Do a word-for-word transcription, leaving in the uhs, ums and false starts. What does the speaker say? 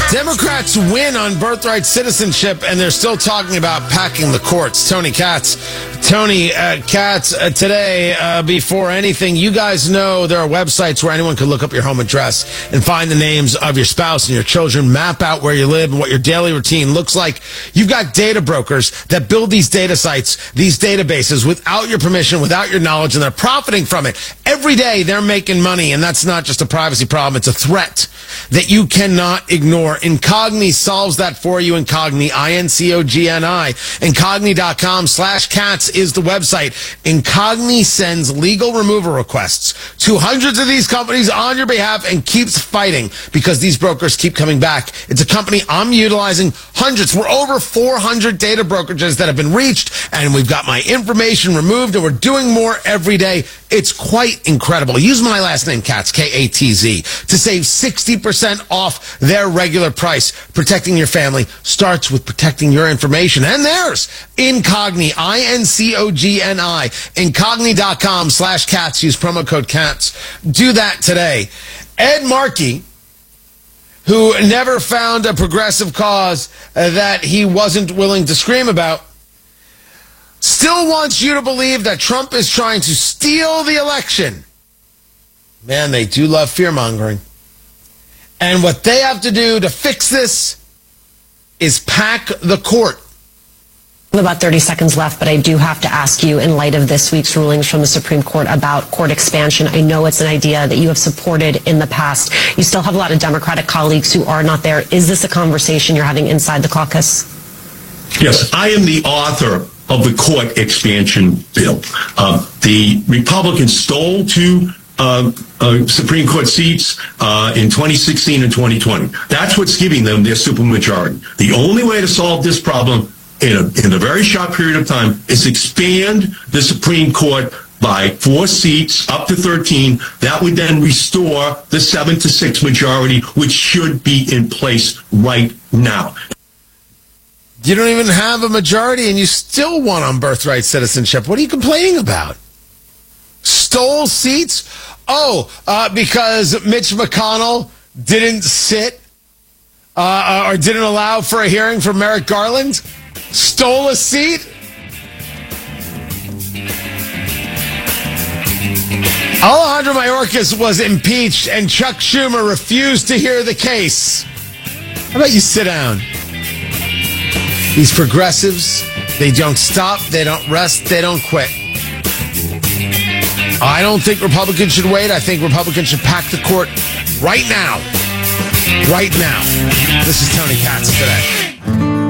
Democrats win on birthright citizenship, and they're still talking about packing the courts. Tony Katz. Tony uh, Katz, uh, today, uh, before anything, you guys know there are websites where anyone can look up your home address and find the names of your spouse and your children, map out where you live and what your daily routine looks like. You've got data brokers that build these data sites, these databases, without your permission, without your knowledge, and they're profiting from it. Every day they're making money, and that's not just a privacy problem, it's a threat that you cannot ignore. Incogni solves that for you. Incogni, I N C O G N I. Incogni.com slash cats is the website. Incogni sends legal removal requests to hundreds of these companies on your behalf and keeps fighting because these brokers keep coming back. It's a company I'm utilizing hundreds. We're over four hundred data brokerages that have been reached, and we've got my information removed, and we're doing more every day. It's quite incredible. Use my last name, Katz, K A T Z, to save sixty percent off their regular price. Protecting your family starts with protecting your information and theirs. Incogni, I N C O G N I, incogni.com slash cats. Use promo code cats. Do that today. Ed Markey, who never found a progressive cause uh, that he wasn't willing to scream about, still wants you to believe that Trump is trying to steal the election. Man, they do love fear-mongering. And what they have to do to fix this is pack the court. We have about thirty seconds left, but I do have to ask you, in light of this week's rulings from the Supreme Court about court expansion, I know it's an idea that you have supported in the past. You still have a lot of Democratic colleagues who are not there. Is this a conversation you're having inside the caucus? Yes, I am the author of the court expansion bill. Uh, the Republicans stole two uh, uh, Supreme Court seats uh, in twenty sixteen and twenty twenty. That's what's giving them their supermajority. The only way to solve this problem in a, in a very short period of time is expand the Supreme Court by four seats up to thirteen. That would then restore the seven to six majority, which should be in place right now. You don't even have a majority, and you still won on birthright citizenship. What are you complaining about? Stole seats? Oh, uh, because Mitch McConnell didn't sit uh, or didn't allow for a hearing for Merrick Garland? Stole a seat? Alejandro Mayorkas was impeached, and Chuck Schumer refused to hear the case. How about you sit down? These progressives, they don't stop, they don't rest, they don't quit. I don't think Republicans should wait. I think Republicans should pack the court right now. Right now. This is Tony Katz today.